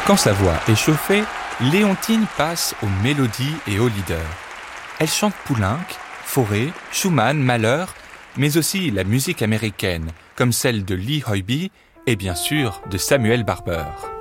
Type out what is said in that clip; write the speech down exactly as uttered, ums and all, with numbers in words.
Quand sa voix est chauffée, Léontine passe aux mélodies et aux leaders. Elle chante Poulenc, Fauré, Schumann, Mahler, mais aussi la musique américaine, comme celle de Lee Hoybee et bien sûr de Samuel Barber.